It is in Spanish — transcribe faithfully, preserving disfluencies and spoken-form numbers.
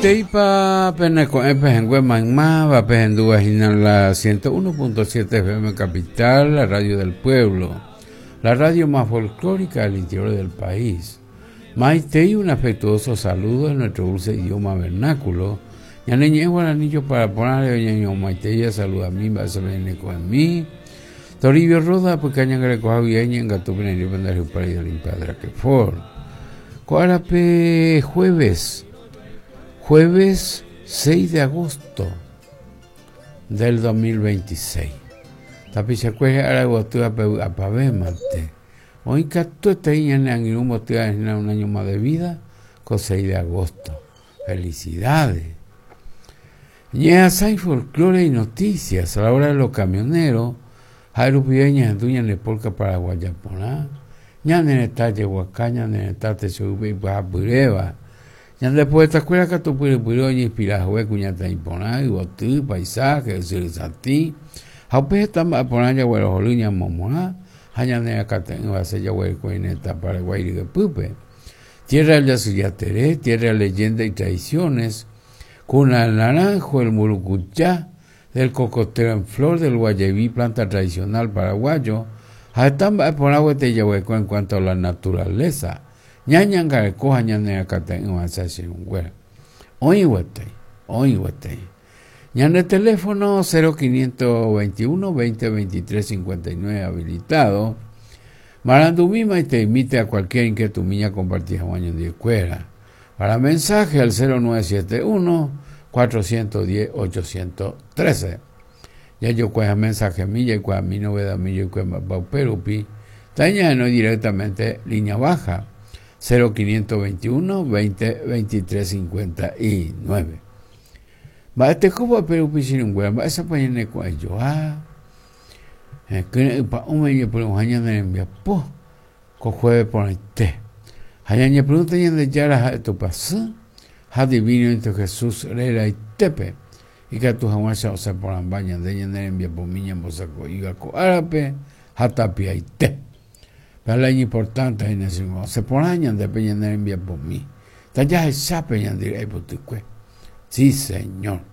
Maiteipa Peneco Epejengüe Magma, Vapejendúa la ciento uno punto siete F M Capital, la radio del pueblo, la radio más folclórica del interior del país. Maitei, un afectuoso saludo en nuestro dulce idioma vernáculo. Yaneñe guaranillo para ponerle ñaño Maitei, saluda a mí, va a ser en mí. Toribio Roda, porque hayan greco bien en gato en el vendario para ir a limpiar que for. Coarape jueves. Jueves seis de agosto del dos mil veintiséis. Tapichacueje araguatúa apavemate. Hoy cató esta niña en un un año más de vida con seis de agosto. Felicidades. Ya hay folclore y noticias a la hora de los camioneros. Jairupieña en Duña Nepolca para Guayaponá. Ya en el talle Huacaña, en el talle Chubí y Bajapureva. Ya después de esta escuela que tu puedes puedo inspirar cuñata imponar y botu paisaje el satí haupe está poner ya bueno joluña momoa hanya ne acá va a ser ya bueno coineta Paraguay de pupe tierra de suyateré tierra de leyenda y tradiciones cuna el naranjo el murucuchá del cocotero en flor del guayabí planta tradicional paraguayo hasta poner huete ya bueno en cuanto a la naturaleza ñañan gareco ñane acate en asasin güera hoy huete hoy huete ñane teléfono cero quinientos veintiuno veinte veintitrés cincuenta y nueve habilitado marandumima y te invite a cualquier inquietud miña compartida año de escuela para mensaje al cero nueve siete uno cuatrocientos diez ochocientos trece ya yo cuesta mensaje milla y cuesta mi novedad milla y cuesta pauperupi taña no directamente línea baja cero quinientos veintiuno veinte veintitrés cincuenta y nueve. Va este como pero piscina un va esa pañene con ellos ah que pa un medio por un año de envía po co jueves por este hayan pregunta y de ya la tu pasó ha divino entre Jesús era y tepe y que tu jamás se osa por la baña de ella de envía por miña mosaco y gaco árabe hatapia y te. Pero la importante es que se ponen de peña en envía por mí. Ya se sabe en diré por tu cue. Sí, señor.